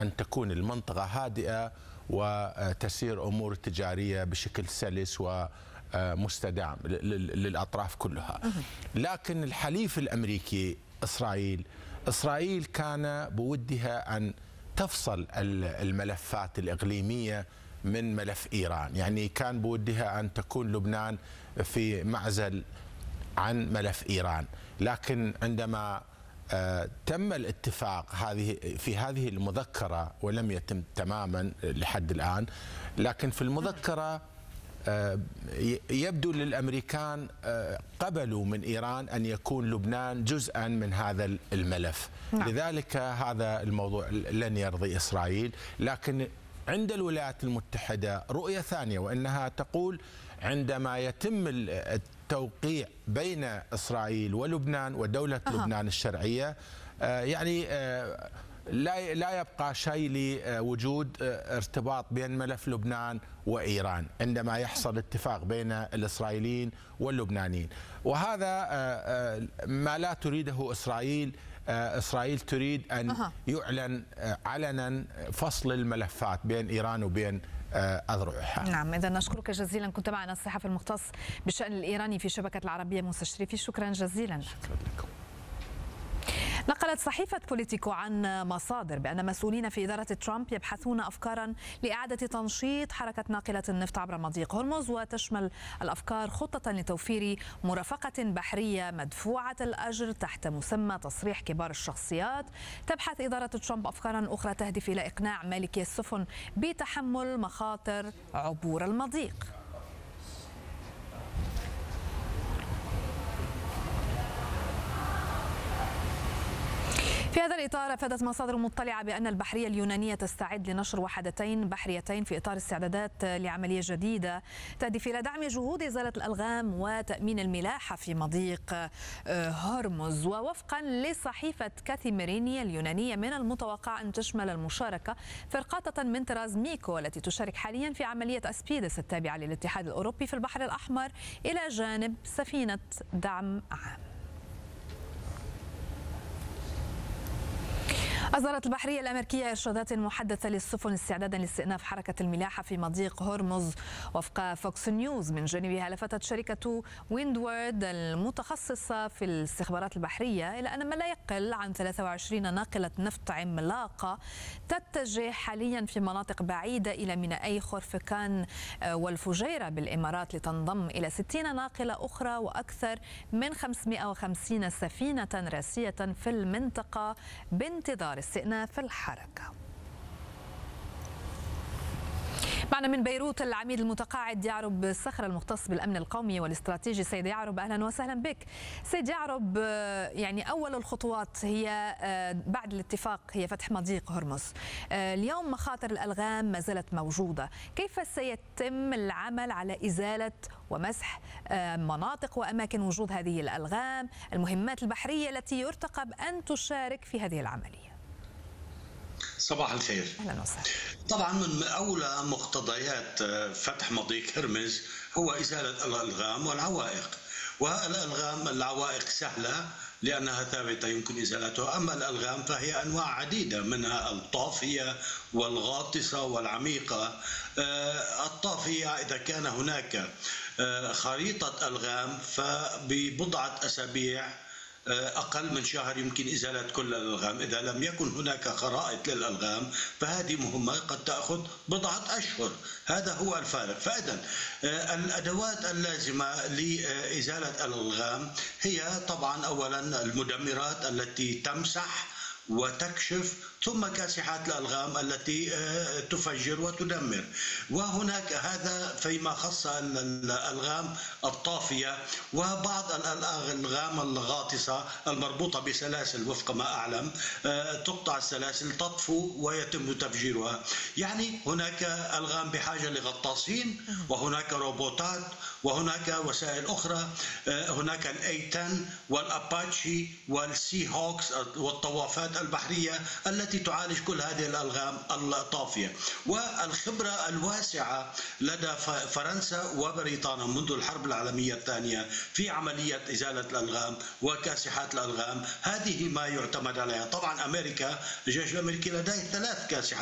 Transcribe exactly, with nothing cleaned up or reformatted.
أن تكون المنطقة هادئة وتسير أمور تجارية بشكل سلس ومستدام للأطراف كلها. لكن الحليف الأمريكي إسرائيل إسرائيل كان بودها أن تفصل الملفات الإقليمية من ملف إيران، يعني كان بودها أن تكون لبنان في معزل عن ملف إيران. لكن عندما تم الاتفاق هذه في هذه المذكرة، ولم يتم تماما لحد الآن، لكن في المذكرة يبدو للأمريكان قبلوا من إيران أن يكون لبنان جزءا من هذا الملف. نعم. لذلك هذا الموضوع لن يرضي إسرائيل. لكن عند الولايات المتحدة رؤية ثانية، وأنها تقول عندما يتم التوقيع بين إسرائيل ولبنان ودولة أه. لبنان الشرعية، يعني لا لا يبقى شيء لوجود ارتباط بين ملف لبنان وإيران عندما يحصل اتفاق بين الإسرائيليين واللبنانيين. وهذا ما لا تريده إسرائيل. إسرائيل تريد أن يعلن علنا فصل الملفات بين إيران وبين أذرعها. نعم، إذا نشكرك جزيلا. كنت معنا الصحفي المختص بالشأن الإيراني في شبكة العربية موسى الشريفي، شكرا جزيلا. شكرا لكم. نقلت صحيفة بوليتيكو عن مصادر بأن مسؤولين في إدارة ترامب يبحثون أفكارا لإعادة تنشيط حركة ناقلة النفط عبر مضيق هرمز، وتشمل الأفكار خطة لتوفير مرافقة بحرية مدفوعة الأجر تحت مسمى تصريح كبار الشخصيات. تبحث إدارة ترامب أفكارا أخرى تهدف إلى إقناع مالكي السفن بتحمل مخاطر عبور المضيق. في هذا الإطار أفادت مصادر مطلعة بأن البحرية اليونانية تستعد لنشر وحدتين بحريتين في إطار استعدادات لعملية جديدة تهدف إلى دعم جهود إزالة الألغام وتأمين الملاحة في مضيق هرمز. ووفقا لصحيفة كاثيميريني اليونانية، من المتوقع أن تشمل المشاركة فرقاطة من طراز ميكو التي تشارك حاليا في عملية أسبيدس التابعة للاتحاد الأوروبي في البحر الأحمر، إلى جانب سفينة دعم عام. أصدرت البحرية الأمريكية إرشادات محدثة للسفن استعدادا لاستئناف حركة الملاحة في مضيق هرمز. وفق فوكس نيوز من جانبها، لفتت شركة ويندورد المتخصصة في الاستخبارات البحرية إلى أن ما لا يقل عن ثلاثة وعشرين ناقلة نفط عملاقة تتجه حاليا في مناطق بعيدة إلى مينائي خرفكان والفجيرة بالإمارات، لتنضم إلى ستين ناقلة أخرى وأكثر من خمسمئة وخمسين سفينة راسية في المنطقة بانتظار استئناف الحركة. معنا من بيروت العميد المتقاعد يعرب صخر المختص بالأمن القومي والاستراتيجي. سيد يعرب، أهلا وسهلا بك. سيد يعرب، يعني أول الخطوات هي بعد الاتفاق هي فتح مضيق هرمز. اليوم مخاطر الألغام ما زالت موجودة، كيف سيتم العمل على إزالة ومسح مناطق وأماكن وجود هذه الألغام، المهمات البحرية التي يرتقب أن تشارك في هذه العملية؟ صباح الخير. اهلا وسهلا. طبعا من اولى مقتضيات فتح مضيق هرمز هو ازاله الالغام والعوائق، والالغام العوائق سهله لانها ثابته يمكن ازالتها، اما الالغام فهي انواع عديده منها الطافيه والغاطسه والعميقه. الطافيه اذا كان هناك خريطه الغام فببضعه اسابيع أقل من شهر يمكن إزالة كل الألغام. إذا لم يكن هناك خرائط للألغام فهذه مهمة قد تأخذ بضعة أشهر. هذا هو الفارق. فإذا الأدوات اللازمة لإزالة الألغام هي طبعا أولا المدمرات التي تمسح وتكشف، ثم كاسحات الألغام التي تفجر وتدمر. وهناك هذا فيما خص الألغام الطافية، وبعض الألغام الغاطسة المربوطة بسلاسل وفق ما أعلم تقطع السلاسل تطفو ويتم تفجيرها. يعني هناك ألغام بحاجة لغطاسين، وهناك روبوتات، وهناك وسائل أخرى. هناك الأيتان والأباتشي والسي هوكس والطوافات البحرية التي التي تعالج كل هذه الألغام الطافية. والخبرة الواسعة لدى فرنسا وبريطانيا منذ الحرب العالمية الثانية في عملية إزالة الألغام وكاسحات الألغام، هذه ما يعتمد عليها. طبعا أمريكا، الجيش الأمريكي لديه ثلاث كاسحات